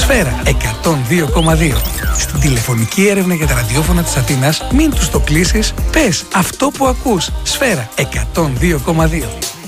Σφαίρα 102,2. Στην τηλεφωνική έρευνα για τα ραδιόφωνα της Αθήνας, μην τους το κλείσεις, πες αυτό που ακούς. Σφαίρα 102,2.